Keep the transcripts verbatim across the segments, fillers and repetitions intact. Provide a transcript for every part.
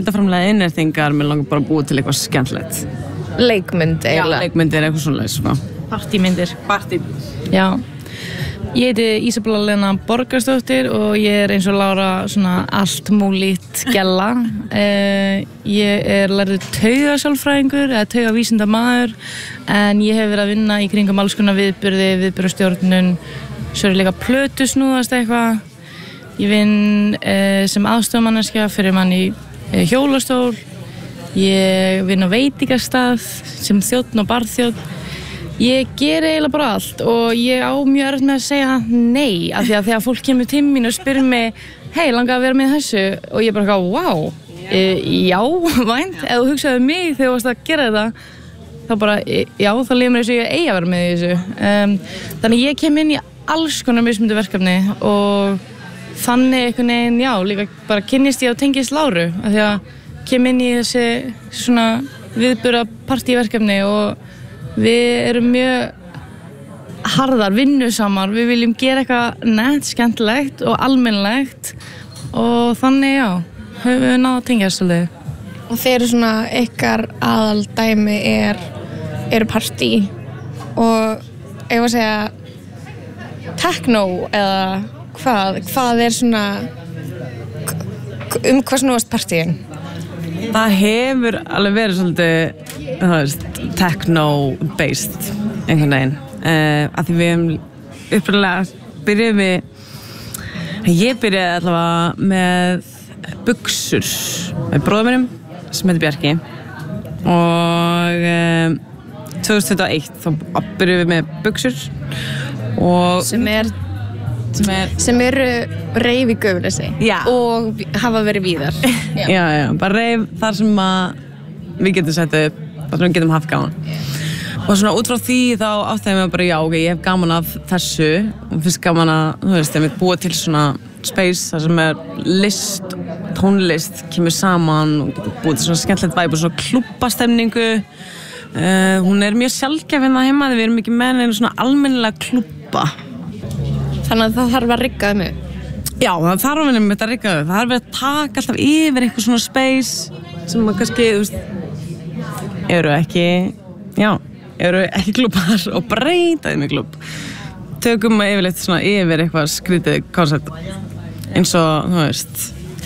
ekkert að framlega innrætingar, mér langar bara að búa til eitthvað skemmtilegt. Leikmynd eiginlega. Já, leikmyndir, eitthvað svoleiðis, sko. Partýmyndir. Partý. Já. Ég heiti Ísabella Lena Borgarsdóttir og ég er eins og Lára svona allt múlít gella. Uh, ég er lærður taugasálfræðingur eða taugavísindamaður en ég hef verið að vinna í kringum alls konar viðburði, viðburðastjórnun, svo er líka plötusnúðast eitthvað. Ég vinn uh, sem aðstofamanneskja fyrir mann í uh, hjólastól. Ég vinn á veitingastað sem þjónn og barþjónn. Ég ger eiginlega bara allt og ég á mjög erfitt með að segja nei af því að þegar fólk kemur til mín og spyr mig hei, langar að vera með þessu og ég bara eitthvað, wow, e, já, vænt, ef þú hugsaði mig þegar þú varst að gera þetta þá bara, e, já, þá líður mér þess að ég eigi að vera með þessu um, þannig ég kem inn í alls konar mismunandi verkefni og þannig einhvern veginn, já, líka bara kynnist ég og tengist Láru af því að kem inn í þessi svona viðburða partíverkefni og við erum mjög harðar, vinnusamar, við viljum gera eitthvað nett, skemmtilegt og almennilegt og þannig, já, höfum við náð að tengja svolítið. Og þeir eru svona, ykkar aðal dæmi er, eru partí og ef að segja techno eða hvað, hvað er svona, um hvað snúast partíin? Það hefur alveg verið svolítið, þú veist, techno-based einhvern veginn. Uh, að því við hefum uppræðilega byrjuð við, ég byrjaði allavega með buxur með bróður mínum sem heitir Bjarki og uh, tvö þúsund tuttugu og eitt þá byrjuðum við með buxur og sem er sem, er, sem eru reif í Gufunesi og hafa verið víðar. Já. já, já, bara reif þar sem að við getum sett upp, þar sem við getum haft gaman. Og svona út frá því þá áttaði ég mig bara, já, ok, ég hef gaman af þessu og finnst gaman að, þú veist, ég veit búa til svona space þar sem er list, tónlist, kemur saman og getur búið til svona skemmtilegt væp og svona klúbbastemningu. Uh, hún er mjög sjaldgæf hérna heima því við erum ekki með einu svona almennilega klúbba. Þannig að það þarf að rigga þau með. Já, það þarf að vera að rigga þau. Það þarf að taka alltaf yfir eitthvað svona space sem maður kannski, þú veist, eru ekki, já, eru ekki klúbbar og breyta þeim í klúbb. Tökum maður yfirleitt svona yfir eitthvað skrítið koncept eins og, þú veist,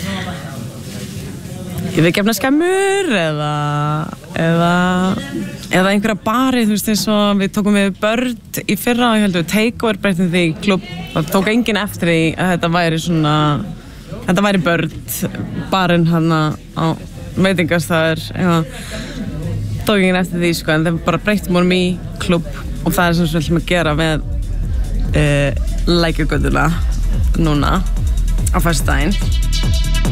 yfirgefna skemmur eða, eða, eða einhverja bari, þú veist, eins og við tókum við Börd í fyrra og ég held við Takeover breytum því í klubb. Það tók enginn eftir því að þetta væri svona, þetta væri Börd, barinn hana á veitingastæður, eitthvað, tók enginn eftir því, sko, en það bara breytum vorum í klubb og það er sem við ætlum að gera með uh, Lækjargötuna núna á föstudaginn.